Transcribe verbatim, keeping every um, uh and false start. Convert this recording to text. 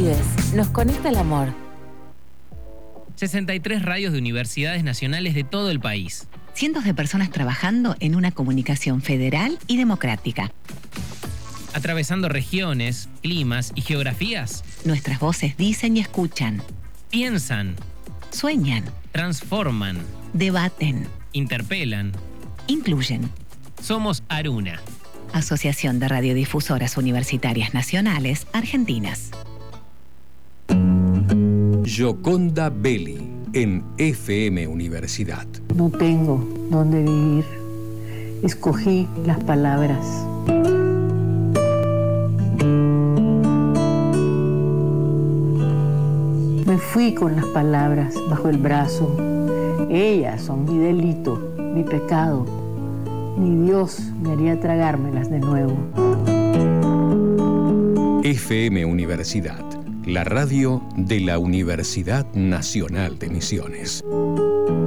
pibes, nos conecta el amor. sesenta y tres radios de universidades nacionales de todo el país. Cientos de personas trabajando en una comunicación federal y democrática. Atravesando regiones, climas y geografías. Nuestras voces dicen y escuchan. Piensan. Sueñan. Transforman. Debaten. Interpelan. Incluyen. Somos Aruna. Asociación de Radiodifusoras Universitarias Nacionales Argentinas. Yoconda Belli, en F M Universidad. No tengo dónde vivir. Escogí las palabras. Me fui con las palabras bajo el brazo. Ellas son mi delito, mi pecado. Ni Dios me haría tragármelas de nuevo. F M Universidad, la radio de la Universidad Nacional de Misiones.